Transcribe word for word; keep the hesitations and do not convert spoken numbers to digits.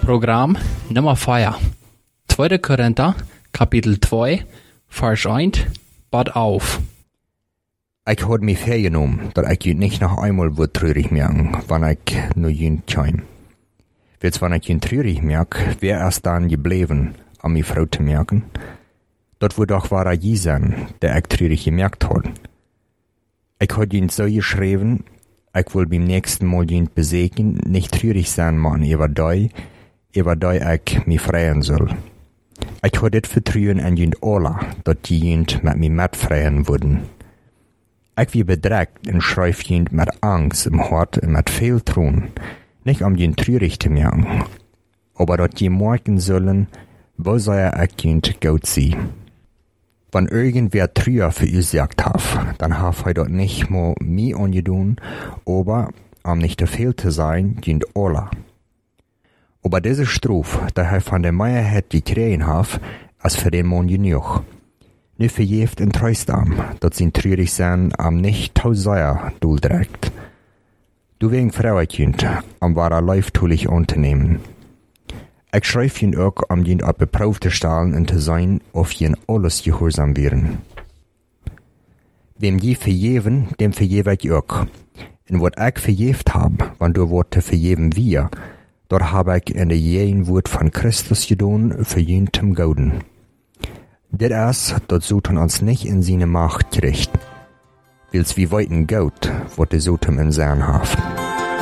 Programm Nummer vier. tweede Korinther, Kapitel zwei, Vers eins, Bad auf. Ik had me vergenomen dat ik je niet nog einmal wordt treurig merken, wanneer ik nu jent kwam. Wils wanneer ik je treurig merk, wer erst dan gebleven, om mijn vrouw te merken? Dat wordt doch waar je zijn, der ik treurig gemerkt had. Ik had je zo geschreven, ik wil beim nächsten Mal jent bezeken, nicht treurig sein machen über die, über die ik me freien soll. Ik had dit vertrouwen en jent alle, dat die jent met me metfreien worden. Ik wie bedregt en schrijf jent met angst im hart en met veel troen, nicht um jent treurig te merken, aber dat je merken sollen, wo sei ik jent gut sie. Wenn irgendwer Trüer verursacht hat, dann hat er dort nicht nur mir angedun, aber, um nicht zu viel zu sein, jent alle. Aber diese Strophe, die er von der Meierheit gekriegt hat, ist für den Mann genug. Nu vergeeft en treust am, dat zijn treurig zijn am nicht tauseier doeldrekt. Du wegen Frauekind, am war er leiftulich unternehmen. Ich schreib ihn auch, um ihn auf Beproef te stellen en te sein, of ihn alles gehorsam wären. Wem je vergeven, dem vergewe ich auch. En wat ich vergeeft hab, wann du wort te vergeven wir, dort hab ich in der jenen Wort von Christus gedaan, für ihn zum Gouden. Dit is, dat Satan ons nicht in seine Macht kriegt, wils wie weiten Gott, wat de Satan in sein haft.